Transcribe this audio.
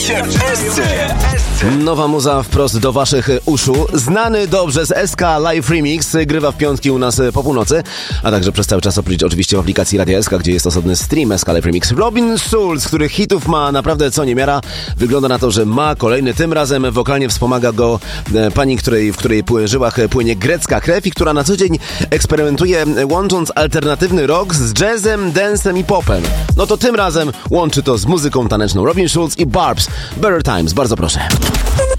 Nowa muza wprost do waszych uszu. Znany dobrze z SK Live Remix grywa w piątki u nas po północy, a także przez cały czas oczywiście w aplikacji Radia SK, gdzie jest osobny stream SK Live Remix. Robin Schulz, których hitów ma naprawdę co niemiara. Wygląda na to, że ma kolejny. Tym razem wokalnie wspomaga go pani, w której żyłach płynie grecka krew i która na co dzień eksperymentuje, łącząc alternatywny rock z jazzem, dancem i popem. No to tym razem łączy to z muzyką taneczną. Robin Schulz i Barb's Better Times. Bardzo proszę.